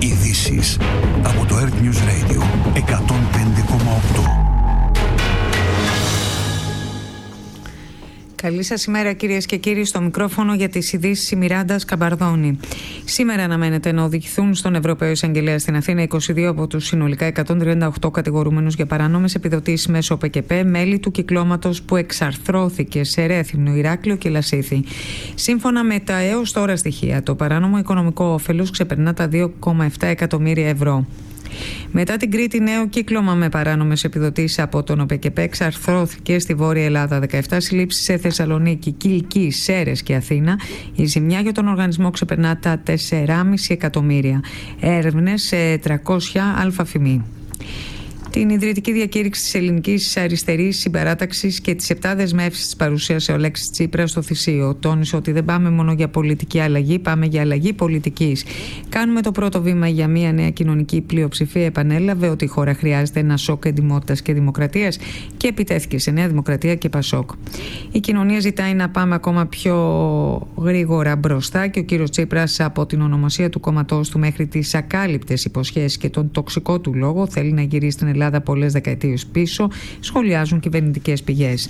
Ειδήσεις από το Earth News Radio 105,8. Καλή σας ημέρα, κυρίες και κύριοι. Στο μικρόφωνο για τις ειδήσεις η Μιράντα Σκαμπαρδόνη. Σήμερα αναμένεται να οδηγηθούν στον Ευρωπαίο Εισαγγελέα στην Αθήνα 22 από τους συνολικά 138 κατηγορούμενους για παράνομες επιδοτήσεις μέσω ΟΠΕΚΕΠΕ, μέλη του κυκλώματος που εξαρθρώθηκε σε Ρέθυμνο, Ηράκλειο και Λασίθι. Σύμφωνα με τα έως τώρα στοιχεία, το παράνομο οικονομικό όφελος ξεπερνά τα 2,7 εκατομμύρια ευρώ. Μετά την Κρήτη, νέο κύκλωμα με παράνομες επιδοτήσεις από τον ΟΠΕΚΕΠΕ εξαρθρώθηκε στη Βόρεια Ελλάδα. 17 συλλήψεις σε Θεσσαλονίκη, Κιλκή, Σέρρες και Αθήνα. Η ζημιά για τον οργανισμό ξεπερνά τα 4,5 εκατομμύρια. Έρευνες σε 300 αλφαφημί. Την ιδρυτική διακήρυξη της Ελληνικής Αριστερής Συμπαράταξης και τις 7 δεσμεύσεις της παρουσίασε ο Αλέξης Τσίπρας στο Θησείο. Τόνισε ότι δεν πάμε μόνο για πολιτική αλλαγή, πάμε για αλλαγή πολιτικής. Κάνουμε το πρώτο βήμα για μια νέα κοινωνική πλειοψηφία. Επανέλαβε ότι η χώρα χρειάζεται ένα σοκ εντιμότητας και δημοκρατίας και επιτέθηκε σε Νέα Δημοκρατία και Πασόκ. Η κοινωνία ζητάει να πάμε ακόμα πιο γρήγορα μπροστά και ο κύριος Τσίπρας, από την ονομασία του κόμματός του μέχρι τις ακάλυπτες υποσχέσεις και τον τοξικό του λόγο, θέλει να γυρίσει στην Ελλάδα πολλές δεκαετίες πίσω, σχολιάζουν κυβερνητικές πηγές.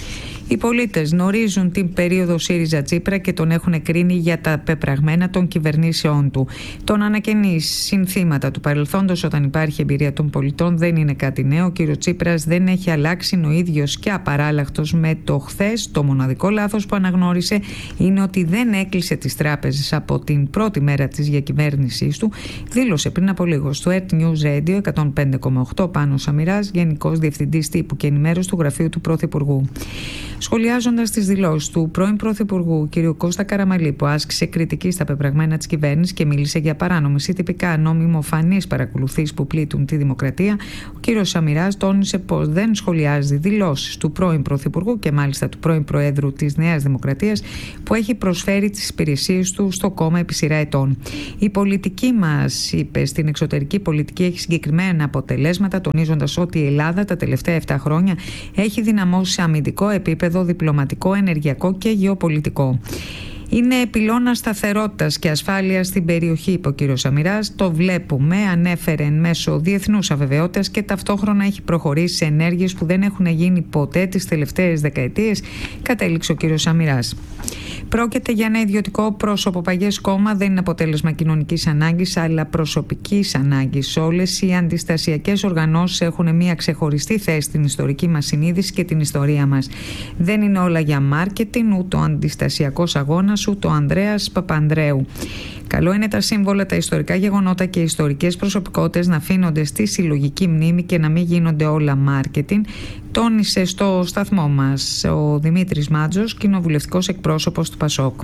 Οι πολίτες γνωρίζουν την περίοδο ΣΥΡΙΖΑ-Τσίπρα και τον έχουν κρίνει για τα πεπραγμένα των κυβερνήσεών του. Το να ανακαινεί συνθήματα του παρελθόντος όταν υπάρχει εμπειρία των πολιτών δεν είναι κάτι νέο. Ο κ. Τσίπρας δεν έχει αλλάξει, είναι ο ίδιος και απαράλλαχτος με το χθες. Το μοναδικό λάθος που αναγνώρισε είναι ότι δεν έκλεισε τις τράπεζες από την πρώτη μέρα της διακυβέρνησής του, δήλωσε πριν από λίγο στο Earth News Radio 105,8 Πάνος Σαμυράς, Γενικός Διευθυντής Τύπου και Ενημέρωσης του Γραφείου του Πρωθυπουργού. Σχολιάζοντας τις δηλώσεις του πρώην Πρωθυπουργού κ. Κώστα Καραμαλή, που άσκησε κριτική στα πεπραγμένα της κυβέρνησης και μίλησε για παράνομες ή τυπικά νομιμοφανείς παρακολουθήσεις που πλήττουν τη δημοκρατία, ο κ. Σαμυράς τόνισε πως δεν σχολιάζει δηλώσεις του πρώην Πρωθυπουργού και μάλιστα του πρώην Προέδρου της Νέας Δημοκρατίας, που έχει προσφέρει τις υπηρεσίες του στο κόμμα επί σειρά ετών. Η πολιτική μας, είπε, στην εξωτερική πολιτική έχει συγκεκριμένα αποτελέσματα, τονίζοντας ότι η Ελλάδα τα τελευταία 7 χρόνια έχει δυναμώσει σε αμυντικό επίπεδο, διπλωματικό, ενεργειακό και γεωπολιτικό. Είναι πυλώνα σταθερότητας και ασφάλειας στην περιοχή, είπε ο κ. Σαμυράς. Το βλέπουμε, ανέφερε εν μέσω διεθνούς αβεβαιότητας και ταυτόχρονα έχει προχωρήσει σε ενέργειες που δεν έχουν γίνει ποτέ τις τελευταίες δεκαετίες, κατέληξε ο κ. Σαμυράς. Πρόκειται για ένα ιδιωτικό πρόσωπο παγιές κόμμα, δεν είναι αποτέλεσμα κοινωνικής ανάγκης αλλά προσωπικής ανάγκης. Όλες οι αντιστασιακές οργανώσεις έχουν μια ξεχωριστή θέση στην ιστορική μας συνείδηση και την ιστορία μας. Δεν είναι όλα για μάρκετινγκ, ούτε ο αντιστασιακός αγώνας, ούτε ο Ανδρέας Παπανδρέου. Καλό είναι τα σύμβολα, τα ιστορικά γεγονότα και οι ιστορικές προσωπικότητες να αφήνονται στη συλλογική μνήμη και να μην γίνονται όλα μάρκετινγκ, τόνισε στο σταθμό μας ο Δημήτρης Μάτζος, κοινοβουλευτικός εκπρόσωπος του Πασόκ.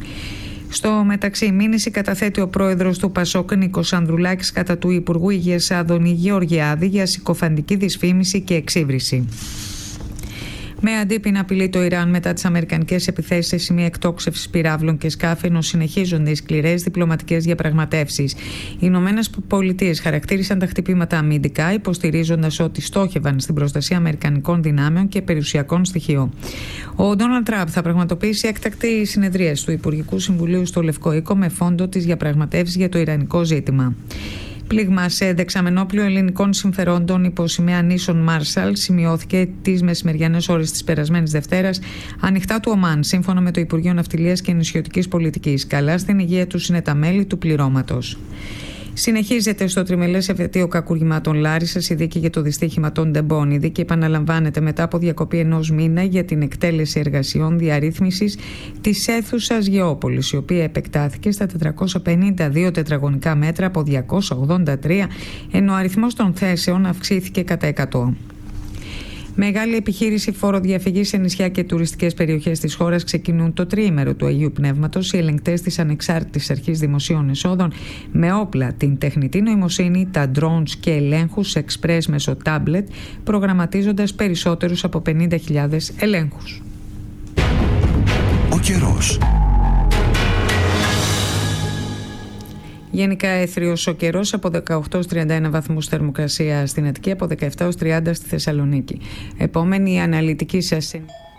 Στο μεταξύ, μήνυση καταθέτει ο πρόεδρος του Πασόκ Νίκος Ανδρουλάκης κατά του Υπουργού Υγείας Άδωνη Γεωργιάδη για συκοφαντική δυσφήμιση και εξύβριση. Με αντίπεινα απειλεί το Ιράν μετά τις αμερικανικές επιθέσεις σε σημεία εκτόξευσης πυράβλων και σκάφη, ενώ συνεχίζονται οι σκληρές διπλωματικές διαπραγματεύσεις. Οι Ηνωμένες Πολιτείες χαρακτήρισαν τα χτυπήματα αμυντικά, υποστηρίζοντας ότι στόχευαν στην προστασία αμερικανικών δυνάμεων και περιουσιακών στοιχείων. Ο Ντόναλντ Τραμπ θα πραγματοποιήσει έκτακτη συνεδρίαση του Υπουργικού Συμβουλίου στο Λευκό Οίκο με φόντο τις διαπραγματεύσεις για το ιρανικό ζήτημα. Πλήγμα σε δεξαμενόπλιο ελληνικών συμφερόντων υπό σημαία νήσων Μάρσαλ σημειώθηκε τις μεσημεριανές ώρες της περασμένης Δευτέρας ανοιχτά του Ομάν, σύμφωνα με το Υπουργείο Ναυτιλίας και Νησιωτικής Πολιτικής. Καλά στην υγεία τους είναι τα μέλη του πληρώματος. Συνεχίζεται στο τριμελές εφετείο κακουργημάτων Λάρισσας η δίκη για το δυστύχημα των Ντεμπών. Η δίκη επαναλαμβάνεται μετά από διακοπή ενός μήνα για την εκτέλεση εργασιών διαρρύθμισης της αίθουσας Γεώπολης, η οποία επεκτάθηκε στα 452 τετραγωνικά μέτρα από 283, ενώ ο αριθμός των θέσεων αυξήθηκε κατά 100. Μεγάλη επιχείρηση φοροδιαφυγής σε νησιά και τουριστικές περιοχές της χώρας ξεκινούν το τριήμερο του Αγίου Πνεύματος. Οι ελεγκτές της Ανεξάρτητης Αρχής Δημοσίων Εσόδων με όπλα, την τεχνητή νοημοσύνη, τα drones και ελέγχους express μέσω tablet, προγραμματίζοντας περισσότερους από 50.000 ελέγχους. Ο καιρός. Γενικά έθριος ο καιρός, από 18 31 βαθμούς θερμοκρασία στην Αττική, από 17 30 στη Θεσσαλονίκη. Επόμενη αναλυτική σας